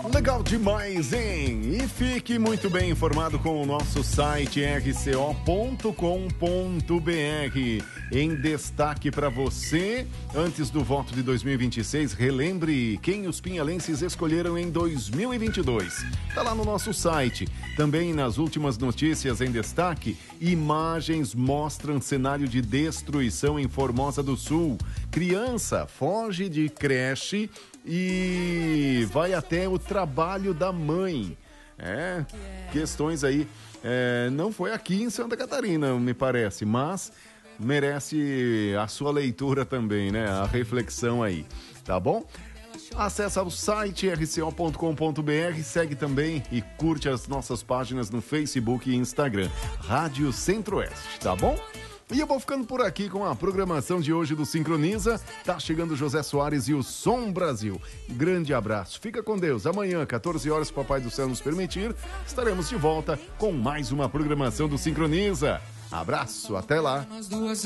Legal demais, hein? E fique muito bem informado com o nosso site rco.com.br. Em destaque para você, antes do voto de 2026, relembre quem os pinhalenses escolheram em 2022. Tá lá no nosso site. Também nas últimas notícias em destaque, imagens mostram cenário de destruição em Formosa do Sul. Criança foge de creche e vai até o trabalho da mãe. Questões aí. Não foi aqui em Santa Catarina, me parece, mas merece a sua leitura também, né? A reflexão aí, tá bom? Acesse o site rco.com.br, segue também e curte as nossas páginas no Facebook e Instagram. Rádio Centro-Oeste, tá bom? E eu vou ficando por aqui com a programação de hoje do Sincroniza. Tá chegando o José Soares e o Som Brasil. Grande abraço. Fica com Deus. Amanhã, 14 horas, se o Papai do Céu nos permitir, estaremos de volta com mais uma programação do Sincroniza. Abraço, até lá.